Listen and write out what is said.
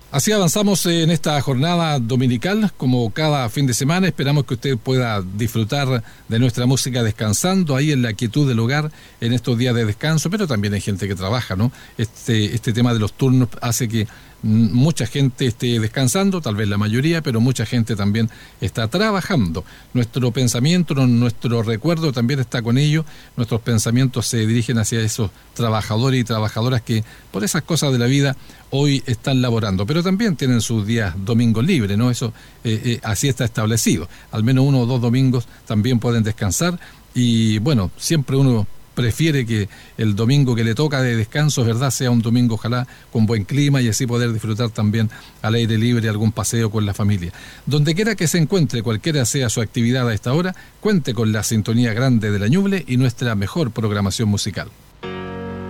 Así avanzamos en esta jornada dominical, como cada fin de semana. Esperamos que usted pueda disfrutar de nuestra música descansando ahí en la quietud del hogar en estos días de descanso, pero también hay gente que trabaja, ¿no? Este tema de los turnos hace que mucha gente esté descansando, tal vez la mayoría, pero mucha gente también está trabajando. Nuestro pensamiento, nuestro recuerdo también está con ellos. Nuestros pensamientos se dirigen hacia esos trabajadores y trabajadoras que por esas cosas de la vida hoy están laborando, pero también tienen sus días domingos libres, ¿no? Eso así está establecido. Al menos 1 o 2 domingos también pueden descansar y bueno, siempre uno prefiere que el domingo que le toca de descanso, ¿verdad?, sea un domingo ojalá con buen clima y así poder disfrutar también al aire libre algún paseo con la familia. Donde quiera que se encuentre, cualquiera sea su actividad a esta hora, cuente con la sintonía grande de la Ñuble y nuestra mejor programación musical.